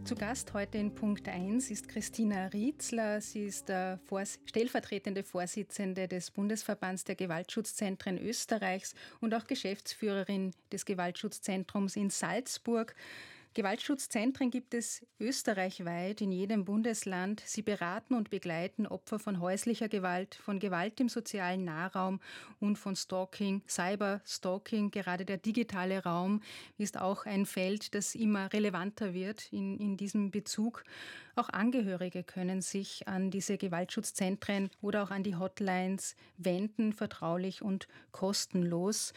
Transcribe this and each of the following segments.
Zu Gast heute in Punkt 1 ist Christina Rietzler. Sie ist stellvertretende Vorsitzende des Bundesverbands der Gewaltschutzzentren Österreichs und auch Geschäftsführerin des Gewaltschutzzentrums in Salzburg. Gewaltschutzzentren gibt es österreichweit in jedem Bundesland. Sie beraten und begleiten Opfer von häuslicher Gewalt, von Gewalt im sozialen Nahraum und von Stalking, Cyberstalking. Gerade der digitale Raum ist auch ein Feld, das immer relevanter wird in diesem Bezug. Auch Angehörige können sich an diese Gewaltschutzzentren oder auch an die Hotlines wenden, vertraulich und kostenlos.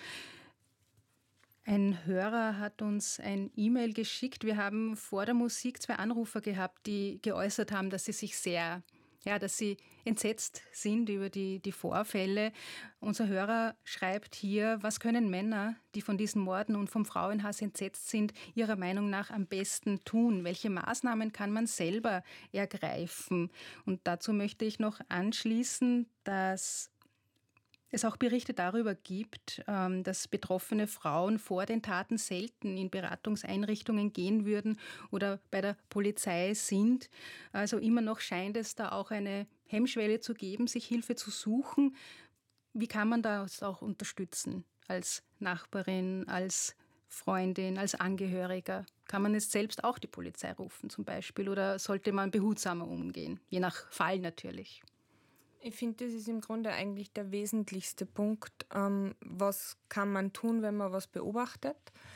Ein Hörer hat uns ein E-Mail geschickt. Wir haben vor der Musik 2 Anrufer gehabt, die geäußert haben, dass sie dass sie entsetzt sind über die Vorfälle. Unser Hörer schreibt hier: Was können Männer, die von diesen Morden und vom Frauenhass entsetzt sind, ihrer Meinung nach am besten tun? Welche Maßnahmen kann man selber ergreifen? Und dazu möchte ich noch anschließen, dass es auch Berichte darüber gibt, dass betroffene Frauen vor den Taten selten in Beratungseinrichtungen gehen würden oder bei der Polizei sind. Also immer noch scheint es da auch eine Hemmschwelle zu geben, sich Hilfe zu suchen. Wie kann man das auch unterstützen als Nachbarin, als Freundin, als Angehöriger? Kann man jetzt selbst auch die Polizei rufen zum Beispiel oder sollte man behutsamer umgehen? Je nach Fall natürlich. Ich finde, das ist im Grunde eigentlich der wesentlichste Punkt. Was kann man tun, wenn man was beobachtet?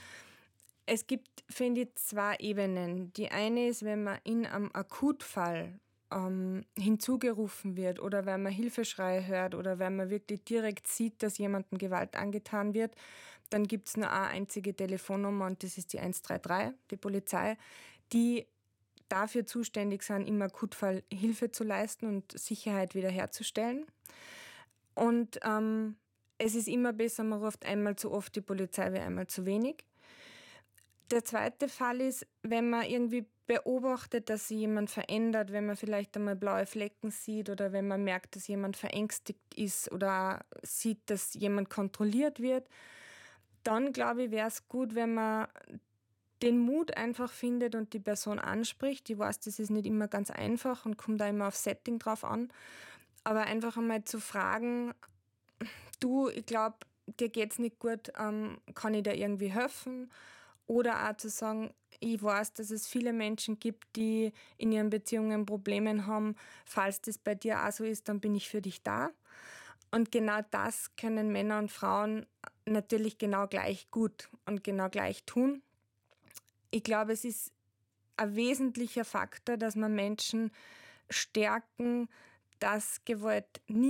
Es gibt, finde ich, 2 Ebenen. Die eine ist, wenn man in einem Akutfall hinzugerufen wird oder wenn man Hilfeschreie hört oder wenn man wirklich direkt sieht, dass jemandem Gewalt angetan wird, dann gibt es nur eine einzige Telefonnummer und das ist die 133, die Polizei, die dafür zuständig sind, im Akutfall Hilfe zu leisten und Sicherheit wiederherzustellen. Und es ist immer besser, man ruft einmal zu oft die Polizei wie einmal zu wenig. Der zweite Fall ist, wenn man irgendwie beobachtet, dass sich jemand verändert, wenn man vielleicht einmal blaue Flecken sieht oder wenn man merkt, dass jemand verängstigt ist oder sieht, dass jemand kontrolliert wird, dann glaube ich, wäre es gut, wenn man den Mut einfach findet und die Person anspricht. Ich weiß, das ist nicht immer ganz einfach und kommt da immer auf Setting drauf an. Aber einfach einmal zu fragen, du, ich glaube, dir geht's nicht gut, kann ich dir irgendwie helfen? Oder auch zu sagen, ich weiß, dass es viele Menschen gibt, die in ihren Beziehungen Probleme haben. Falls das bei dir auch so ist, dann bin ich für dich da. Und genau das können Männer und Frauen natürlich genau gleich gut und genau gleich tun. Ich glaube, es ist ein wesentlicher Faktor, dass man Menschen stärken, dass Gewalt nie